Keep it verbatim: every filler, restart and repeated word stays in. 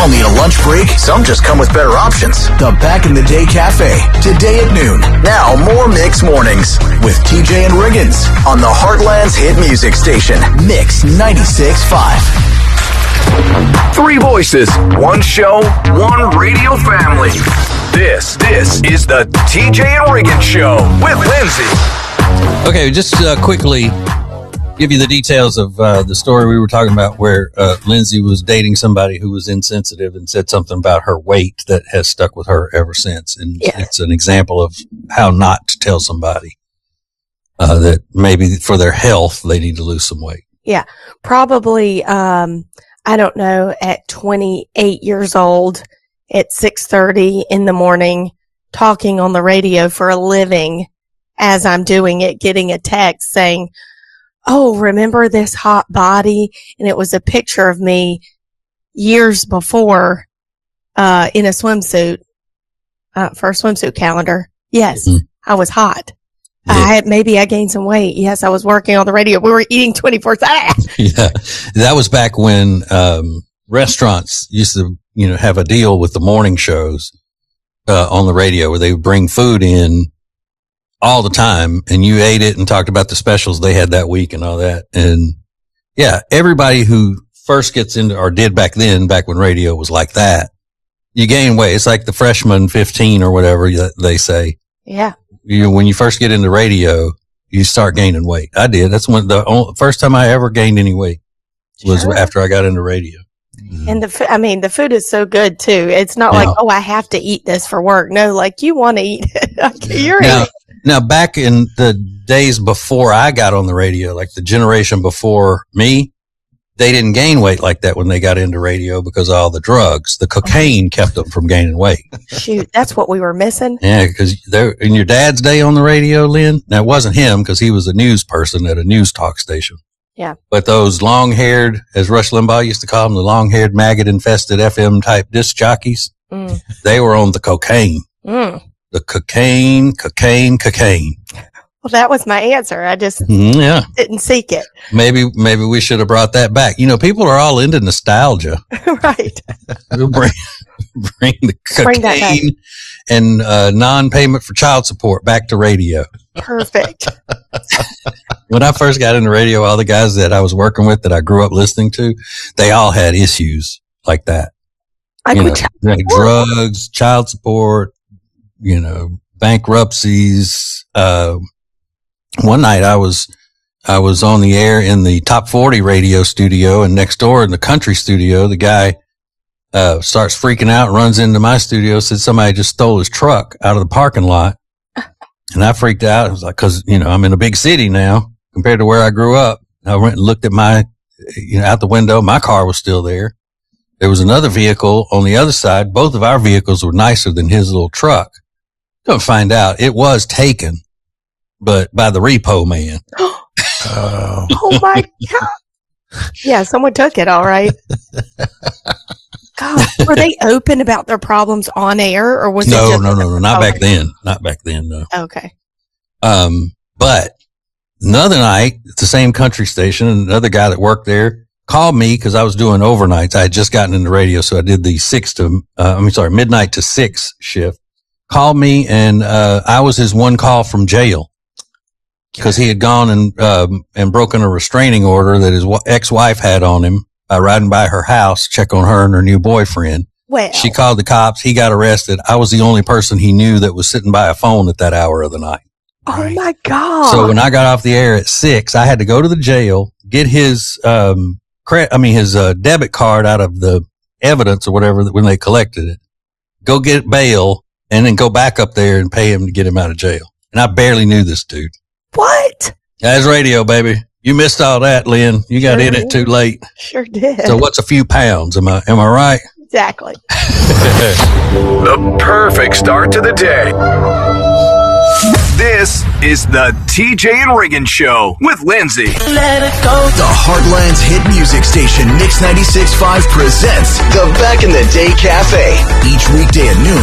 all need a lunch break. Some just come with better options. The Back in the Day Cafe, today at noon. Now, more Mix Mornings with T J and Riggins on the Heartland's hit music station, Mix ninety-six point five. Three voices, one show, one radio family. This, this is the T J and Riggins Show with Lindsay. Okay, just uh, quickly give you the details of uh, the story we were talking about where uh, Lindsay was dating somebody who was insensitive and said something about her weight that has stuck with her ever since. And yeah. It's an example of how not to tell somebody uh, that maybe for their health, they need to lose some weight. Yeah, probably, um, I don't know, at twenty-eight years old at six thirty in the morning, talking on the radio for a living as I'm doing it, getting a text saying, oh, remember this hot body? And it was a picture of me years before, uh, in a swimsuit, uh, for a swimsuit calendar. Yes, mm-hmm. I was hot. Yeah. I had, maybe I gained some weight. Yes, I was working on the radio. We were eating twenty-four seven. Yeah. That was back when, um, restaurants used to, you know, have a deal with the morning shows, uh, on the radio where they would bring food in all the time, and you ate it and talked about the specials they had that week and all that. And yeah, everybody who first gets into, or did back then, back when radio was like that, you gain weight. It's like the freshman fifteen or whatever they say. Yeah. You, when you first get into radio, you start gaining weight. I did. That's when the only, first time I ever gained any weight was sure. after I got into radio. Mm-hmm. And the, I mean, the food is so good too. It's not now, like, oh, I have to eat this for work. No, like you want to eat it. You're now, eating. Now, back in the days before I got on the radio, like the generation before me, they didn't gain weight like that when they got into radio because of all the drugs. The cocaine kept them from gaining weight. Shoot, that's what we were missing. Yeah, because in your dad's day on the radio, Lynn, now it wasn't him because he was a news person at a news talk station. Yeah. But those long-haired, as Rush Limbaugh used to call them, the long-haired, maggot-infested F M-type disc jockeys, mm. they were on the cocaine. Mm. The cocaine, cocaine, cocaine. Well, that was my answer. I just mm, yeah. didn't seek it. Maybe, maybe we should have brought that back. You know, people are all into nostalgia. Right. We'll bring, bring the cocaine bring and uh, non-payment for child support back to radio. Perfect. When I first got into radio, all the guys that I was working with that I grew up listening to, they all had issues like that. Like you know, child like drugs, child support, you know, bankruptcies. Uh, one night I was, I was on the air in the top forty radio studio, and next door in the country studio, the guy, uh, starts freaking out, runs into my studio, said somebody just stole his truck out of the parking lot. And I freaked out. It was like, cause, you know, I'm in a big city now compared to where I grew up. I went and looked at my, you know, out the window. My car was still there. There was another vehicle on the other side. Both of our vehicles were nicer than his little truck. Come find out, it was taken, but by the repo man. Oh. Oh my God. Yeah, someone took it. All right. God, were they open about their problems on air, or was no, it just no, no, no, not oh, back then. Not back then. No. Okay. Um, but another night at the same country station, another guy that worked there called me because I was doing overnights. I had just gotten into radio, so I did the six to, uh, I mean, sorry, midnight to six shift. Called me, and uh, I was his one call from jail because he had gone and um, and broken a restraining order that his ex-wife had on him by riding by her house, check on her and her new boyfriend. Well, she called the cops. He got arrested. I was the only person he knew that was sitting by a phone at that hour of the night. Oh right. My God! So when I got off the air at six, I had to go to the jail, get his um, cre- I mean his uh, debit card out of the evidence or whatever when they collected it, go get bail, and then go back up there and pay him to get him out of jail. And I barely knew this dude. What? That's radio, baby. You missed all that, Lynn. You got sure in did. It too late. Sure did. So what's a few pounds? Am I, am I right? Exactly. The perfect start to the day. This is the T J and Riggins Show with Lindsay. Let it go. The Heartland's hit music station, Mix ninety-six point five, presents the Back in the Day Cafe. Each weekday at noon.